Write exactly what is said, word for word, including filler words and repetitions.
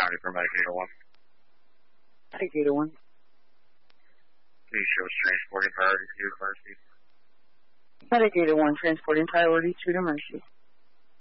County for Medicaid one. Medicaid one. Please show transporting priority two to Mercy. Medicaid one, transporting priority two to Mercy.